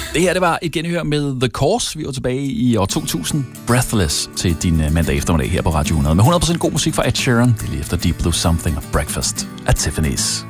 Det her, det var et genhør med The Course. Vi var tilbage i år 2000. Breathless til din mandag eftermiddag her på Radio 100. Med 100% god musik fra Ed Sheeran. Det er lige efter Deep Blue Something og Breakfast at Tiffany's.